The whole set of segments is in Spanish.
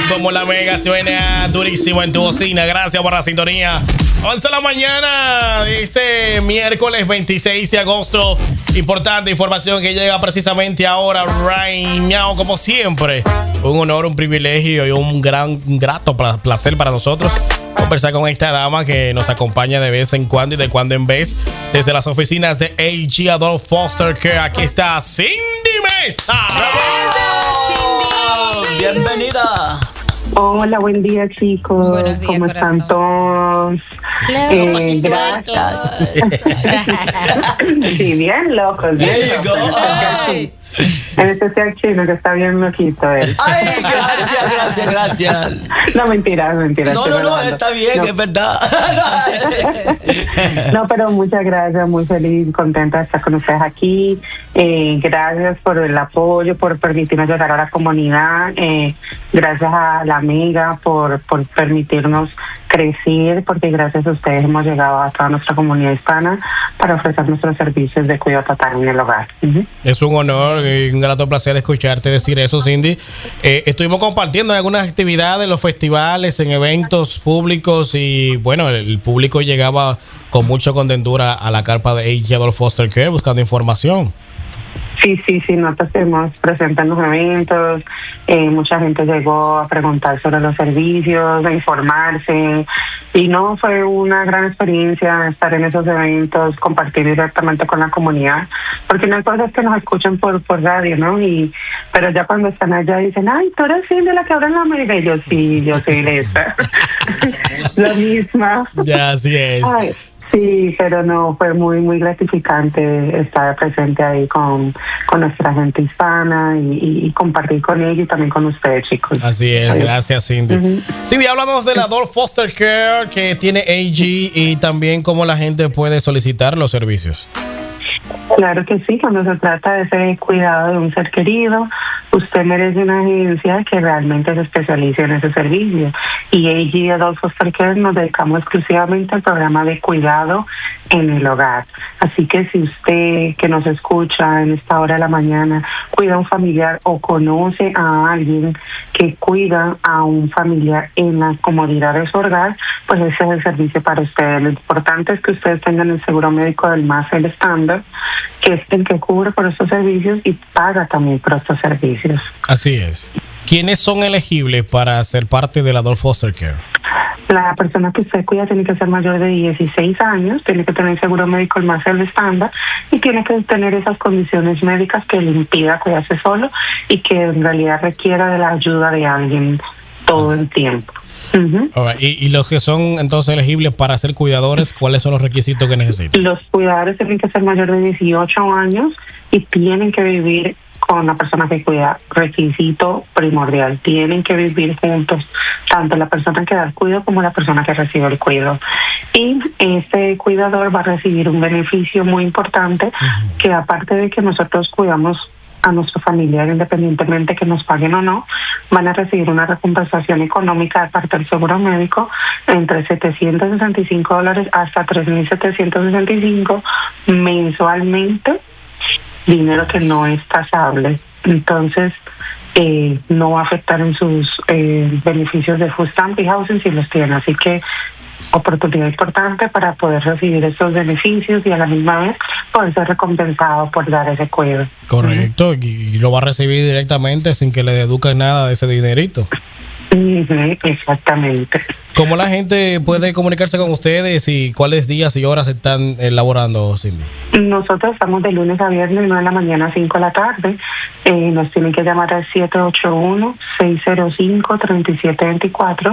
como la mega suena durísimo en tu bocina. Gracias por la sintonía. 11 de la mañana de este miércoles 26 de agosto. Importante información que llega precisamente ahora, right now, como siempre. Un honor, un privilegio y un grato placer para nosotros conversar con esta dama que nos acompaña de vez en cuando y de cuando en vez desde las oficinas de AG Adult Foster Care. Aquí está Cindy Mesa. ¡Bravo! Bienvenida. Hola, buen día, chicos. Buenos días, ¿Cómo corazón. están todos? Gracias. Sí, bien locos. There you go. Ay. En especial Chino, que está bien loquito él. Ay, gracias. No, mentira. No, está bien, no. Es verdad. No, pero muchas gracias, muy feliz, contenta de estar con ustedes aquí. Gracias por el apoyo, por permitirnos llegar a la comunidad. Gracias a la amiga por permitirnos crecer, porque gracias a ustedes hemos llegado a toda nuestra comunidad hispana para ofrecer nuestros servicios de cuidado total en el hogar. Es un honor y un grato placer escucharte decir eso, Cindy. Estuvimos compartiendo en algunas actividades, en los festivales, en eventos públicos y bueno, el público llegaba con mucha contentura a la carpa de AG Adult Foster Care buscando información. Sí, nosotros estuvimos presentes en los eventos, mucha gente llegó a preguntar sobre los servicios, a informarse, y no, fue una gran experiencia estar en esos eventos, compartir directamente con la comunidad, porque una cosa es que nos escuchan por radio, ¿no? Pero ya cuando están allá dicen, ay, tú eres de la que habla en la América, y yo sí, yo soy de esta, la misma. Ya, así es. Ay. Sí, pero no, fue muy gratificante estar presente ahí con nuestra gente hispana y compartir con ellos y también con ustedes, chicos. Así es, gracias, Cindy. Cindy, háblanos de la Adult Foster Care que tiene AG y también cómo la gente puede solicitar los servicios. Claro que sí, cuando se trata de ese cuidado de un ser querido, usted merece una agencia que realmente se especialice en ese servicio. Y AG Adult Foster Care nos dedicamos exclusivamente al programa de cuidado en el hogar. Así que si usted que nos escucha en esta hora de la mañana cuida a un familiar o conoce a alguien que cuida a un familiar en la comodidad de su hogar, pues ese es el servicio para ustedes. Lo importante es que ustedes tengan el seguro médico del MASA, el estándar, que es el que cubre por estos servicios y paga también por estos servicios. Así es. ¿Quiénes son elegibles para ser parte de la Adult Foster Care? La persona que usted cuida tiene que ser mayor de 16 años, tiene que tener seguro médico el más el estándar y tiene que tener esas condiciones médicas que le impida cuidarse solo y que en realidad requiera de la ayuda de alguien todo el tiempo. Right. ¿Y los que son entonces elegibles para ser cuidadores, cuáles son los requisitos que necesitan? Los cuidadores tienen que ser mayor de 18 años y tienen que vivir con la persona que cuida. Requisito primordial, tienen que vivir juntos, tanto la persona que da el cuidado como la persona que recibe el cuidado. Y este cuidador va a recibir un beneficio muy importante, que aparte de que nosotros cuidamos a nuestro familiar, independientemente que nos paguen o no, van a recibir una recompensación económica de parte del seguro médico entre $765 hasta $3,765 mensualmente, dinero que no es tasable. Entonces, no va a afectar en sus beneficios de food stamp y housing si los tiene. Así que oportunidad importante para poder recibir estos beneficios y a la misma vez poder ser recompensado por dar ese cuidado. Correcto, y lo va a recibir directamente sin que le deduzcan nada de ese dinerito. Exactamente. ¿Cómo la gente puede comunicarse con ustedes y cuáles días y horas están elaborando, Cindy? Nosotros estamos de lunes a viernes, 9 de la mañana a 5 de la tarde. Nos tienen que llamar al 781-605-3724,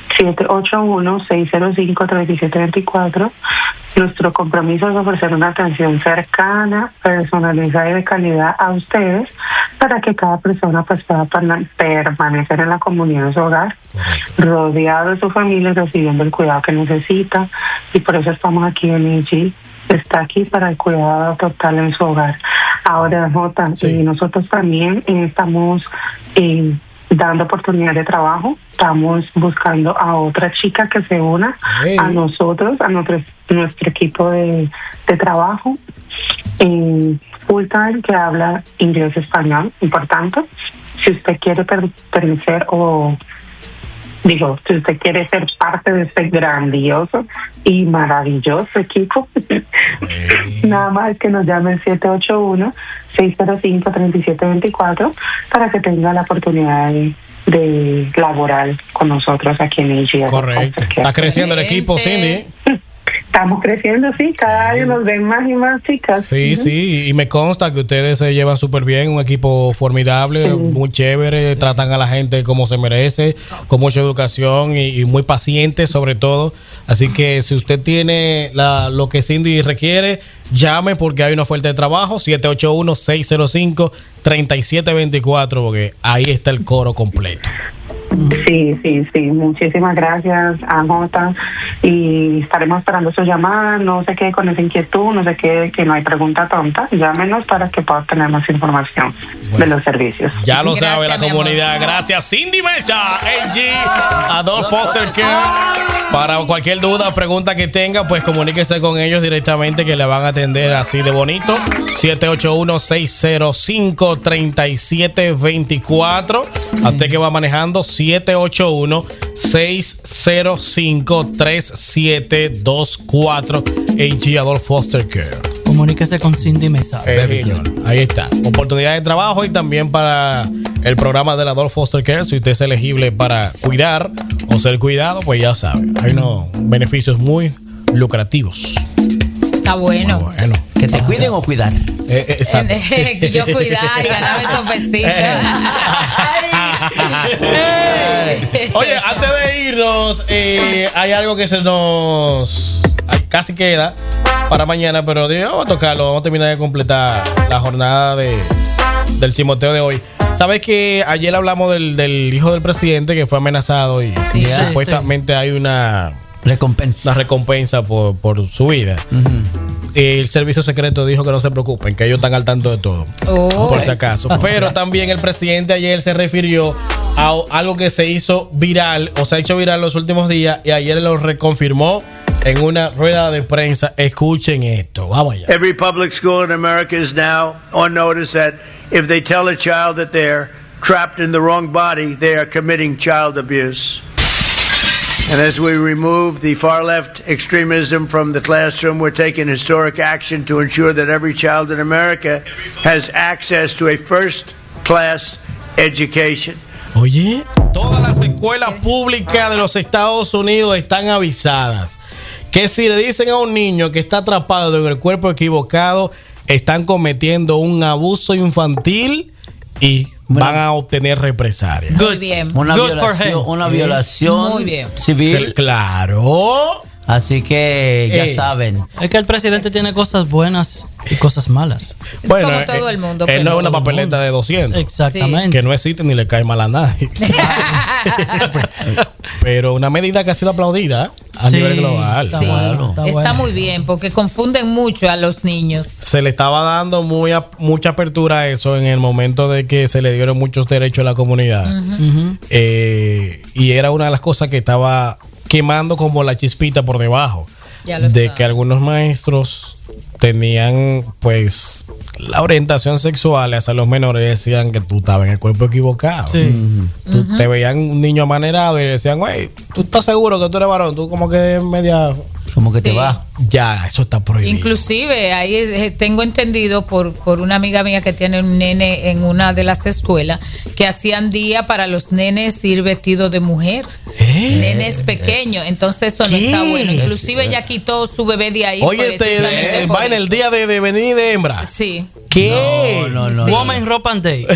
781-605-3724. Nuestro compromiso es ofrecer una atención cercana, personalizada y de calidad a ustedes para que cada persona pues pueda permanecer en la comunidad de su hogar, rodeado de su familia, recibiendo el cuidado que necesita. Y por eso estamos aquí en EG. Está aquí para el cuidado total en su hogar. Ahora, Jota, nosotros también estamos dando oportunidad de trabajo. Estamos buscando a otra chica que se una a nosotros, a nuestro equipo de trabajo full time, que habla inglés y español, importante. Si usted quiere pertenecer o Digo, si usted quiere ser parte de este grandioso y maravilloso equipo, nada más que nos llame 781-605-3724 para que tenga la oportunidad de laborar con nosotros aquí en AG. Correcto. Está creciendo el equipo, Cindy. Estamos creciendo, sí, cada año nos ven más y más chicas. Sí, sí, y me consta que ustedes se llevan súper bien, un equipo formidable, muy chévere, tratan a la gente como se merece, con mucha educación y muy paciente sobre todo. Así que si usted tiene lo que Cindy requiere, llame porque hay una oferta de trabajo, 781-605-3724, porque ahí está el coro completo. Sí. Muchísimas gracias a Jota y estaremos esperando su llamada. No se quede con esa inquietud, no se quede que no hay pregunta tonta. Llámenos para que pueda tener más información de los servicios. Ya lo sabe la comunidad. Gracias, Cindy Mesa, AG, Adult Foster Care. Para cualquier duda o pregunta que tenga, pues comuníquese con ellos directamente que le van a atender así de bonito. 781-605-3724. A usted que va manejando, 781-605-3724. AG Adult Foster Care. Comuníquese con Cindy Mesa. Ahí está. Oportunidades de trabajo y también para el programa del Adult Foster Care. Si usted es elegible para cuidar o ser cuidado, pues ya sabe. Hay unos beneficios muy lucrativos. Está bueno. Muy bueno. ¿Que te cuiden o cuidar? Exacto. Que yo cuidar y ganarme esos besitos. Oye, antes de irnos, hay algo que se nos casi queda para mañana, pero vamos a tocarlo, vamos a terminar de completar la jornada del chismoteo de hoy. ¿Sabes que ayer hablamos del hijo del presidente que fue amenazado y supuestamente hay una recompensa por su vida? El servicio secreto dijo que no se preocupen, que ellos están al tanto de todo, por si acaso. Pero también el presidente ayer se refirió a algo que se hizo viral, o se ha hecho viral los últimos días, y ayer lo reconfirmó en una rueda de prensa. Escuchen esto, vamos allá. Every public school in America is now on notice that if they tell a child that they're trapped in the wrong body, they are committing child abuse. And as we remove the far-left extremism from the classroom, we're taking historic action to ensure that every child in America has access to a first-class education. Oye, todas las escuelas públicas de los Estados Unidos están avisadas que si le dicen a un niño que está atrapado en el cuerpo equivocado, están cometiendo un abuso infantil y van a obtener represalias. Muy bien. Una violación Muy bien. civil. Claro. Así que ya saben. Es que el presidente tiene cosas buenas y cosas malas. Bueno, como todo el mundo. Él no es una todo el papeleta mundo. de 200. Exactamente. Que no existe ni le cae mal a nadie. Pero una medida que ha sido aplaudida a nivel global. Sí, está muy bien, porque confunden mucho a los niños. Se le estaba dando mucha apertura a eso en el momento de que se le dieron muchos derechos a la comunidad. Y era una de las cosas que estaba quemando como la chispita por debajo. De que algunos maestros tenían pues la orientación sexual hacia los menores, decían que tú estabas en el cuerpo equivocado. Te veían un niño amanerado y decían, güey, ¿tú estás seguro que tú eres varón? Tú como que media... Como que te va. Ya, eso está prohibido. Inclusive, ahí tengo entendido por una amiga mía que tiene un nene en una de las escuelas, que hacían día para los nenes ir vestidos de mujer. Nenes pequeños. Entonces eso no está bueno. Inclusive ella quitó su bebé de ahí. Oye, va en el día de venir de hembra. Sí. ¿Qué? No. Sí. Woman Rope and Day.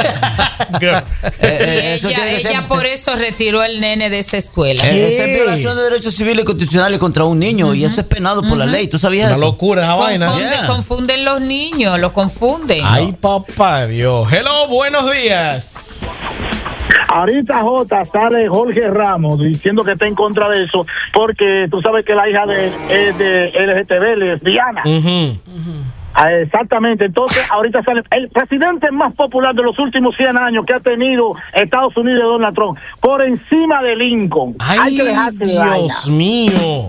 Ella por eso retiró el nene de esa escuela. Esa es violación de derechos civiles y constitucionales contra un niño y eso es penado por la ley. ¿Tú sabías Una eso? locura esa vaina. Confunden los niños, los confunden. Ay, papá Dios. Hello, buenos días. Ahorita Jota sale Jorge Ramos diciendo que está en contra de eso porque tú sabes que la hija de él es de LGTB, lesbiana. Exactamente, entonces ahorita sale el presidente más popular de los últimos 100 años que ha tenido Estados Unidos, Donald Trump, por encima de Lincoln. Ay, hay que dejarse de vaina. Dios mío.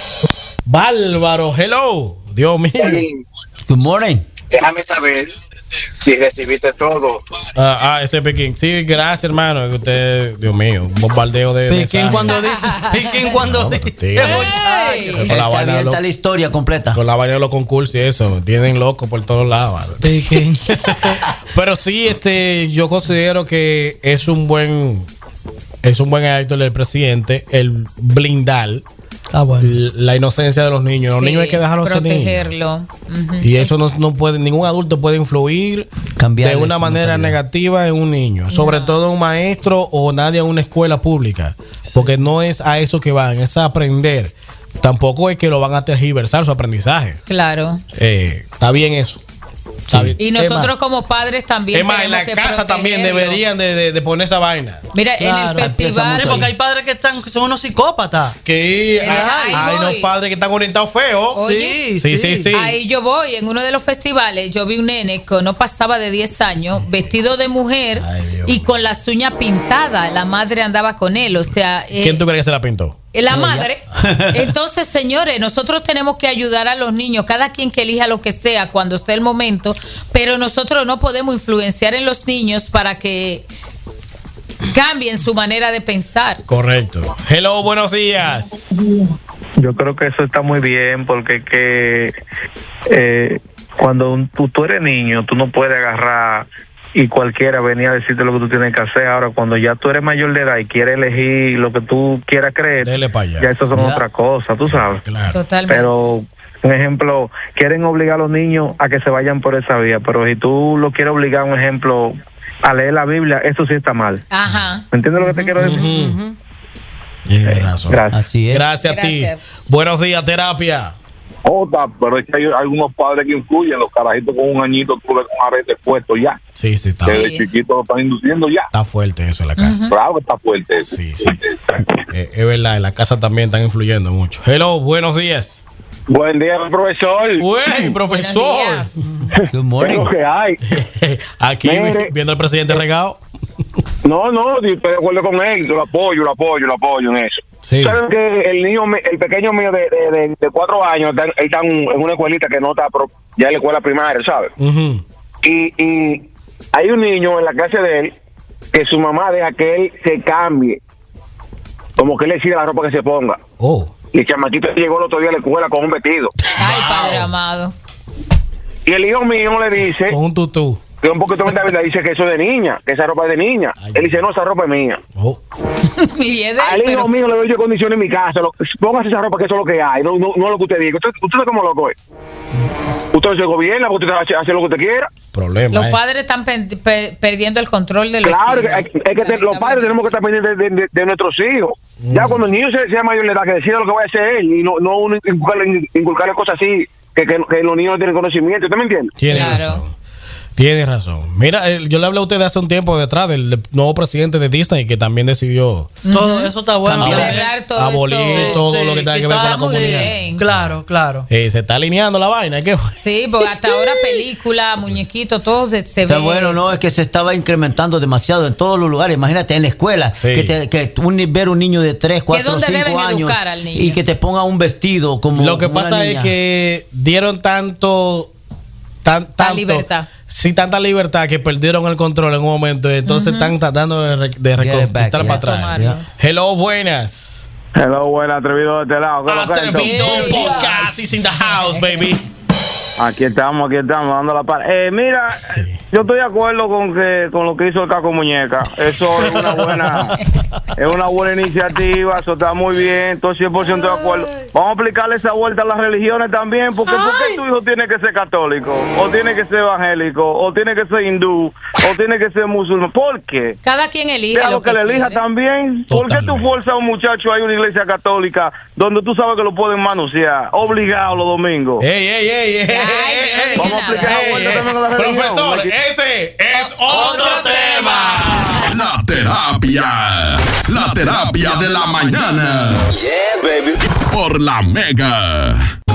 Bárbaro, hello. Dios mío. Good morning. Déjame saber si recibiste todo. Ese Pekín. Sí, gracias, hermano. Usted, Dios mío, un bombardeo de Pekín mensajes. cuando dice. Pekín cuando dice. Con la vaina de la historia completa. Con la vaina de los concursos y eso. Tienen locos por todos lados. Pekín. Pero sí, yo considero que es un buen acto del presidente el blindar la inocencia de los niños. Los niños hay que dejarlos ser niños. Protegerlo. Y eso no puede, ningún adulto puede influir de una manera negativa en un niño, sobre todo un maestro o nadie en una escuela pública, porque no es a eso que van, es a aprender. Tampoco es que lo van a tergiversar su aprendizaje. Claro. Está bien eso. Y nosotros como padres también. Es más, en la casa también deberían de poner esa vaina. Mira, en el festival. Sí, porque hay padres que son unos psicópatas. Que hay unos padres que están orientados feos. Oye, sí. Ahí yo voy. En uno de los festivales, yo vi un nene que no pasaba de 10 años, vestido de mujer y con las uñas pintadas. La madre andaba con él. O sea. ¿Quién tú crees que se la pintó? La madre. Entonces, señores, nosotros tenemos que ayudar a los niños, cada quien que elija lo que sea cuando sea el momento, pero nosotros no podemos influenciar en los niños para que cambien su manera de pensar. Correcto. Hello, buenos días. Yo creo que eso está muy bien porque cuando tú eres niño, tú no puedes agarrar y cualquiera venía a decirte lo que tú tienes que hacer. Ahora, cuando ya tú eres mayor de edad y quieres elegir lo que tú quieras creer, ya eso son otras cosas, tú sabes. Claro. Totalmente. Pero, un ejemplo, quieren obligar a los niños a que se vayan por esa vía, pero si tú lo quieres obligar, un ejemplo, a leer la Biblia, eso sí está mal. Ajá. ¿Me entiendes lo que te quiero decir? Tienes razón. Gracias. Así es. Gracias a ti. Buenos días, terapia. Pero es que hay algunos padres que influyen, los carajitos con un añito, tú ves con arete puesto ya. Sí, está. Desde chiquito lo están induciendo ya. Está fuerte eso en la casa. Claro que está fuerte eso. Sí. Es verdad, en la casa también están influyendo mucho. Hello, buenos días. Buen día, profesor. Buen profesor. Good morning. ¿Qué es lo que hay? Aquí viendo al presidente regado. No, estoy de acuerdo con él. Yo lo apoyo en eso. Sí. ¿Saben que el pequeño mío de 4 años, él está en una escuelita que no está ya en la escuela primaria, ¿sabes? Y hay un niño en la clase de él que su mamá deja que él se cambie, como que él le decide la ropa que se ponga. Y el chamaquito llegó el otro día a la escuela con un vestido. Ay, padre amado. Y el hijo mío le dice, con un tutú, que un poquito le dice que eso es de niña, que esa ropa es de niña. Él dice, no, esa ropa es mía. Y es de al hijo mío le doy yo condiciones en mi casa, póngase esa ropa, que eso es lo que hay, no lo que usted diga. Usted es como loco es. Usted se gobierna, porque usted hace lo que usted quiera. Los padres están perdiendo el control de los hijos. Claro, es que los padres tenemos que estar pendientes de nuestros hijos. Ya cuando el niño sea mayor de edad, que decida lo que va a hacer él, y no uno inculcarle cosas así, que los niños no tienen conocimiento. ¿Usted me entiende? Tienes razón. Mira, yo le hablé a usted hace un tiempo detrás del nuevo presidente de Disney que también decidió todo eso está bueno. Cerrar todo abolir todo lo que tenga que ver con la comunidad. Claro. Se está alineando la vaina. ¿Qué? Sí, porque hasta ahora película, muñequitos, todo se Está ve. bueno, no, es que se estaba incrementando demasiado en todos los lugares. Imagínate en la escuela, ver un niño de 3, 4, 5 años al niño y que te ponga un vestido como lo que una pasa niña. es que dieron tanta libertad. Sí, tanta libertad que perdieron el control en un momento. Entonces están tratando de reconquistar para atrás. Hello, buenas. Hello, buenas, Atrevido de este lado. Atrevido Podcast is in the house, baby. Aquí estamos dando la par. Mira, yo estoy de acuerdo con lo que hizo el Caco Muñeca. Eso es una buena iniciativa, eso está muy bien, estoy 100% de acuerdo. Vamos a aplicarle esa vuelta a las religiones también, porque ¿por qué tu hijo tiene que ser católico? O tiene que ser evangélico, o tiene que ser hindú, o tiene que ser musulmán. ¿Por qué? Cada quien elige lo que le elija también. ¿Por qué tú fuerzas a un muchacho a ir a una iglesia católica donde tú sabes que lo pueden manosear, obligado los domingos? ¡Ey! Vamos a aplicar esa vuelta también a la religión. Profesor, ese es otro tema. La terapia de la mañana. Yeah, baby. Por la Mega.